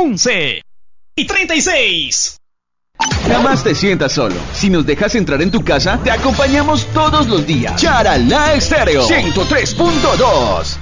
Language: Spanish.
11:36. Jamás te sientas solo. Si nos dejas entrar en tu casa, te acompañamos todos los días. Charalá Estéreo 103.2.